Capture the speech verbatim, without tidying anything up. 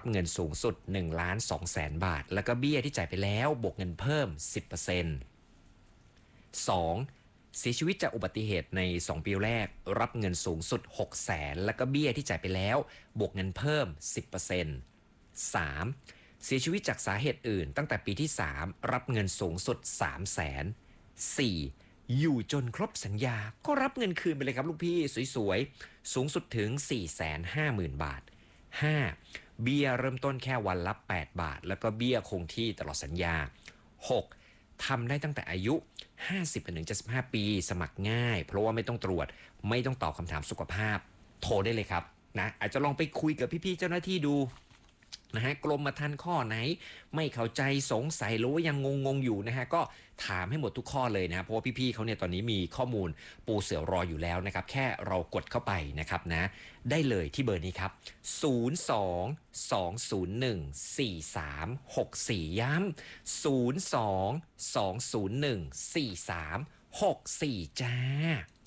เงินสูงสุด หนึ่งล้านสองแสน บาทแล้วก็เบี้ยที่จ่ายไปแล้วบวกเงินเพิ่ม สิบเปอร์เซ็นต์ สองเสียชีวิตจากอุบัติเหตุในสองปีแรกรับเงินสูงสุด หกแสน แล้วก็เบี้ยที่จ่ายไปแล้วบวกเงินเพิ่ม สิบเปอร์เซ็นต์ สามเสียชีวิตจากสาเหตุอื่นตั้งแต่ปีที่สามรับเงินสูงสุด สามแสน สี่อยู่จนครบสัญญาก็รับเงินคืนไปเลยครับลูกพี่สวยๆสูงสุดถึง สี่แสนห้าหมื่น บาท ห้าเบี้ยเริ่มต้นแค่วันละแปดบาทแล้วก็เบี้ยคงที่ตลอดสัญญา หกทำได้ตั้งแต่อายุห้าสิบถึงเจ็ดสิบห้าปีสมัครง่ายเพราะว่าไม่ต้องตรวจไม่ต้องตอบคำถามสุขภาพโทรได้เลยครับนะอาจจะลองไปคุยกับพี่ๆเจ้าหน้าที่ดูนะฮะกรมธรรม์ข้อไหนไม่เข้าใจสงสัยหรือว่ายังงงๆอยู่นะฮะก็ถามให้หมดทุกข้อเลยนะเพราะว่าพี่ๆเขาเนี่ยตอนนี้มีข้อมูลปูเสือรออยู่แล้วนะครับแค่เรากดเข้าไปนะครับนะได้เลยที่เบอร์นี้ครับศูนย์ สอง สอง ศูนย์ หนึ่ง สี่ สาม หก สี่ย้ำศูนย์ สอง สอง ศูนย์ หนึ่ง สี่ สาม หก สี่จ้า